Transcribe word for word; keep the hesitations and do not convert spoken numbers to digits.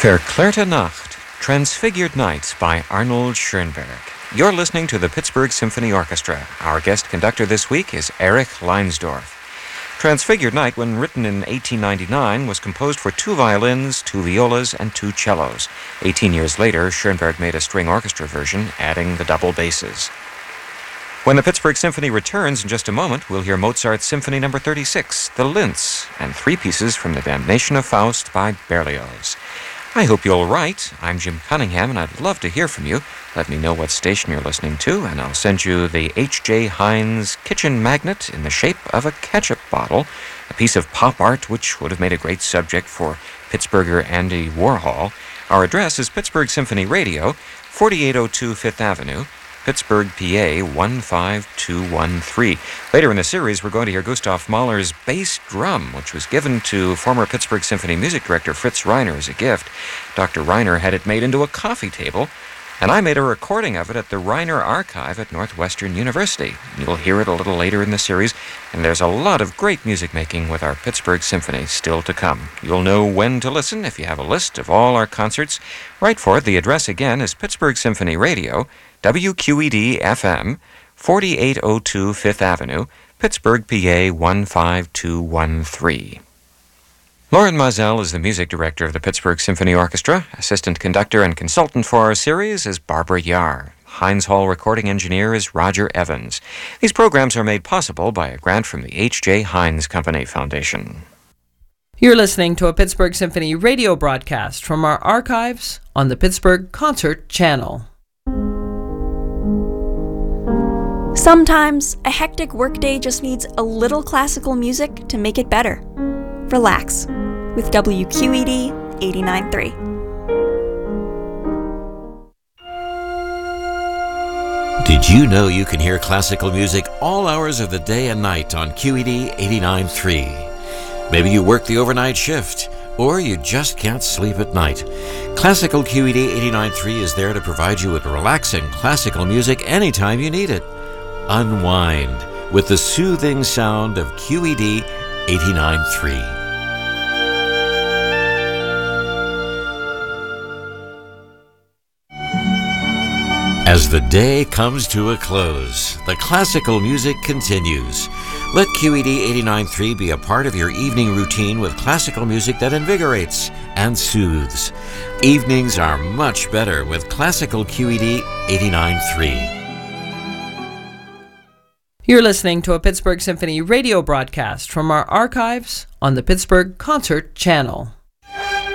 Verklärte Nacht, Transfigured Night by Arnold Schoenberg. You're listening to the Pittsburgh Symphony Orchestra. Our guest conductor this week is Erich Leinsdorf. Transfigured Night, when written in eighteen ninety-nine, was composed for two violins, two violas, and two cellos. Eighteen years later, Schoenberg made a string orchestra version, adding the double basses. When the Pittsburgh Symphony returns in just a moment, we'll hear Mozart's Symphony Number thirty-six, The Linz, and three pieces from The Damnation of Faust by Berlioz. I hope you'll write. I'm Jim Cunningham, and I'd love to hear from you. Let me know what station you're listening to, and I'll send you the H J. Heinz kitchen magnet in the shape of a ketchup bottle, a piece of pop art which would have made a great subject for Pittsburgher Andy Warhol. Our address is Pittsburgh Symphony Radio, forty-eight oh two Fifth Avenue, Pittsburgh, P A one five two one three. Later in the series, we're going to hear Gustav Mahler's bass drum, which was given to former Pittsburgh Symphony music director Fritz Reiner as a gift. Doctor Reiner had it made into a coffee table, and I made a recording of it at the Reiner Archive at Northwestern University. You'll hear it a little later in the series, and there's a lot of great music making with our Pittsburgh Symphony still to come. You'll know when to listen if you have a list of all our concerts. Write for it. The address again is Pittsburgh Symphony Radio, W Q E D F M, forty-eight oh two Fifth Avenue, Pittsburgh, P A one five two one three. Loren Maazel is the music director of the Pittsburgh Symphony Orchestra. Assistant conductor and consultant for our series is Barbara Yar. Heinz Hall recording engineer is Roger Evans. These programs are made possible by a grant from the H J. Heinz Company Foundation. You're listening to a Pittsburgh Symphony radio broadcast from our archives on the Pittsburgh Concert Channel. Sometimes, a hectic workday just needs a little classical music to make it better. Relax with W Q E D eighty-nine point three. Did you know you can hear classical music all hours of the day and night on Q E D eighty-nine point three? Maybe you work the overnight shift, or you just can't sleep at night. Classical Q E D eighty-nine point three is there to provide you with relaxing classical music anytime you need it. Unwind with the soothing sound of Q E D eighty-nine point three. As the day comes to a close, the classical music continues. Let Q E D eighty-nine point three be a part of your evening routine with classical music that invigorates and soothes. Evenings are much better with classical Q E D eighty-nine point three. You're listening to a Pittsburgh Symphony radio broadcast from our archives on the Pittsburgh Concert Channel.